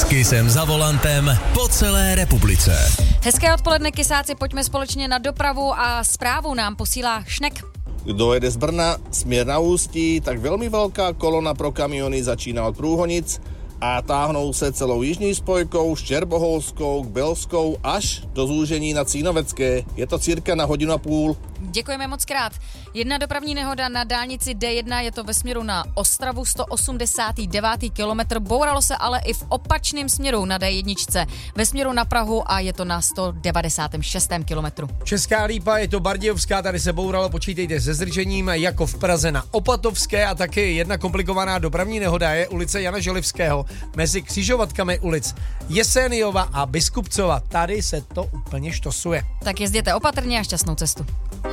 S Kissem za volantem po celé republice. Hezké odpoledne, kysáci, pojďme společně na dopravu a zprávu nám posílá Šnek. Kdo jede z Brna směr na Ústí, tak velmi velká kolona pro kamiony začíná od Průhonic a táhnou se celou jižní spojkou Štěrboholskou k Belskou až do zúžení na Cínovecké. Je to cirka na hodinu a půl. Děkujeme moc krát. Jedna dopravní nehoda na dálnici D1, je to ve směru na Ostravu, 189. kilometr. Bouralo se ale i v opačném směru na D1, ve směru na Prahu a je to na 196. kilometru. Česká Lípa, je to Bardějovská, tady se bouralo, počítejte se zdržením, jako v Praze na Opatovské a taky jedna komplikovaná dopravní nehoda je ulice Jana Želivského mezi křižovatkami ulic Jeséniova a Biskupcova. Tady se to úplně štosuje. Tak jezděte opatrně a šťastnou cestu.